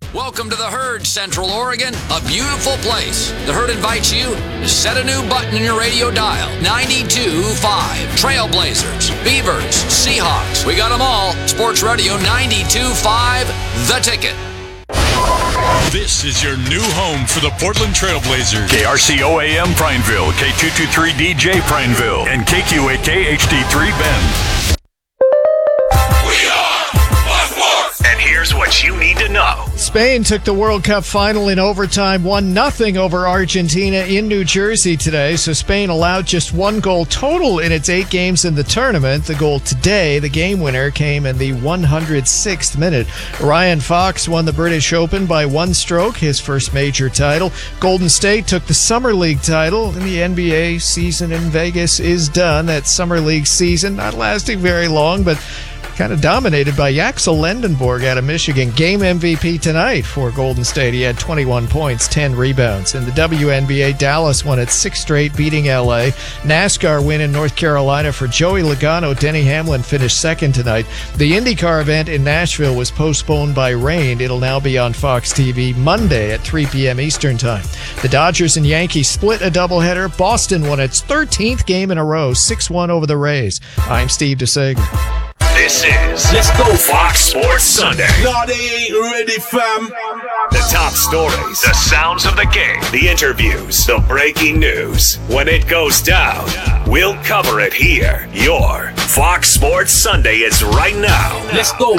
Welcome to the Herd, Central Oregon, a beautiful place. The Herd invites you to set a new button in your radio dial. 92.5. Trailblazers, Beavers, Seahawks. We got them all. Sports Radio 92.5, The Ticket. This is your new home for the Portland Trailblazers. KRCO-AM Prineville, K223DJ Prineville, and KQAK HD3 Bend. And here's what you need to know. Spain took the World Cup final in overtime, 1-0 over Argentina in New Jersey today. So Spain allowed just one goal total in its 8 games in the tournament. The goal today, the game winner, came in the 106th minute. Ryan Fox won the British Open by 1 stroke, his first major title. Golden State took the Summer League title, and the NBA season in Vegas is done. That Summer League season not lasting very long, but kind of dominated by Axel Lendenborg out of Michigan. Game MVP tonight for Golden State. He had 21 points, 10 rebounds. In the WNBA, Dallas won its 6th straight, beating LA. NASCAR win in North Carolina for Joey Logano. Denny Hamlin finished second tonight. The IndyCar event in Nashville was postponed by rain. It'll now be on Fox TV Monday at 3 p.m. Eastern Time. The Dodgers and Yankees split a doubleheader. Boston won its 13th game in a row, 6-1 over the Rays. I'm Steve DeSager. This is Let's Go Fox Sports Sunday. No, they ain't ready, fam. The top stories, the sounds of the game, the interviews, the breaking news. When it goes down, we'll cover it here. Your Fox Sports Sunday is right now. Let's go.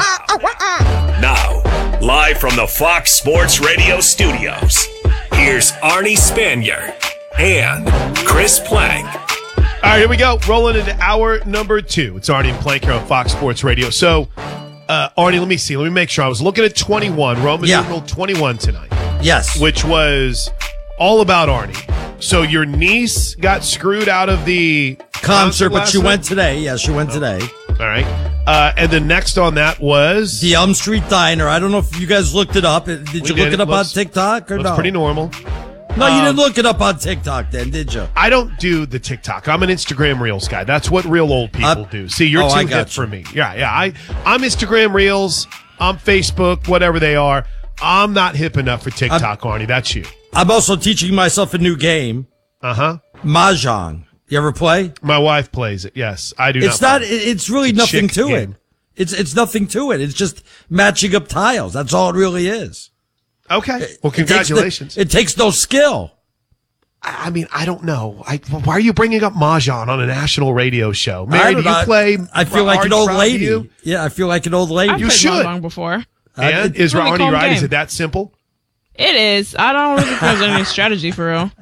Now, live from the Fox Sports Radio studios, here's Arnie Spanier and Chris Plank. All right, here we go. Rolling into hour number 2. It's Arnie and Plank here on Fox Sports Radio. So, Arnie, let me see. Let me make sure. I was looking at 21, Roman numeral 21 tonight. Yes. Which was all about Arnie. So your niece got screwed out of the concert, but she went today. Yeah, she went today. All right. And then next on that was the Elm Street Diner. I don't know if you guys looked it up. Did you look it up on TikTok or no? It's pretty normal. No, you didn't look it up on TikTok then, did you? I don't do the TikTok. I'm an Instagram Reels guy. That's what real old people do. See, you're too hip for me. Yeah. I'm Instagram Reels. I'm Facebook, whatever they are. I'm not hip enough for TikTok, Arnie. That's you. I'm also teaching myself a new game. Mahjong. You ever play? My wife plays it. Yes, I do. It's really nothing to it. It's nothing to it. It's just matching up tiles. That's all it really is. Okay. Well, congratulations. It takes no skill. I mean, I don't know. Why are you bringing up Mahjong on a national radio show? Mary, do you play? I feel like an old lady. Yeah, I feel like an old lady. I've played Mahjong before. And is really Arnie right? Is it that simple? It is. I don't really think there's any strategy for real.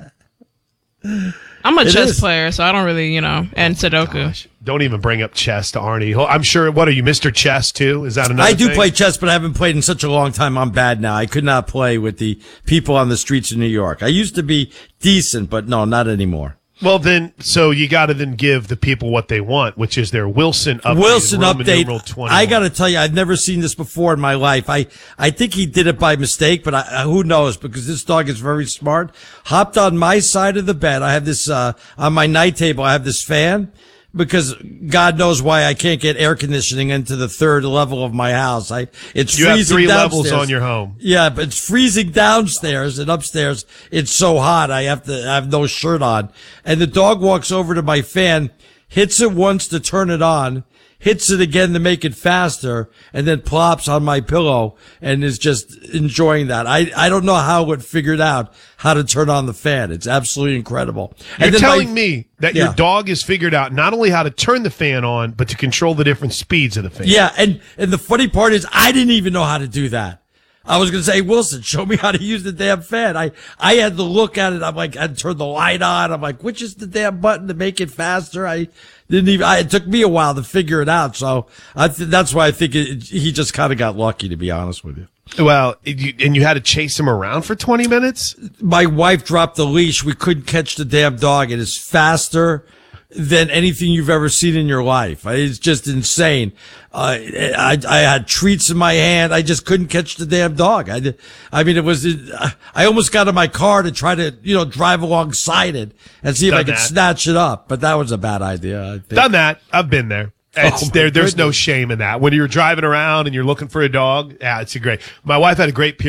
I'm a chess player, so I don't really, and Sudoku. Gosh, don't even bring up chess to Arnie. I'm sure, what are you, Mr. Chess too? Is that another I do thing? play chess, but I haven't played in such a long time. I'm bad now. I could not play with the people on the streets of New York. I used to be decent, but no, not anymore. Well, then, so you got to then give the people what they want, which is their Wilson update. Wilson update. I got to tell you, I've never seen this before in my life. I think he did it by mistake, but who knows? Because this dog is very smart. Hopped on my side of the bed. I have this on my night table. I have this fan. Because God knows why I can't get air conditioning into the 3rd level of my house. It's you freezing have 3 downstairs. levels on your home. Yeah, but it's freezing downstairs, and upstairs it's so hot I have no shirt on. And the dog walks over to my fan, hits it once to turn it on, hits it again to make it faster, and then plops on my pillow and is just enjoying that. I don't know how it figured out how to turn on the fan. It's absolutely incredible. You're telling me that your dog has figured out not only how to turn the fan on, but to control the different speeds of the fan. Yeah, and the funny part is I didn't even know how to do that. I was going to say, Wilson, show me how to use the damn fan. I had to look at it. I'm like, I'd turn the light on. I'm like, which is the damn button to make it faster? It took me a while to figure it out. So that's why I think he just kind of got lucky, to be honest with you. Well, and you had to chase him around for 20 minutes? My wife dropped the leash. We couldn't catch the damn dog. It is faster than anything you've ever seen in your life. It's just insane. I had treats in my hand. I just couldn't catch the damn dog. I almost got in my car to try to, drive alongside it and see if I could snatch it up. But that was a bad idea, I think. Done that. I've been there. There's no shame in that. When you're driving around and you're looking for a dog, it's a great. My wife had a great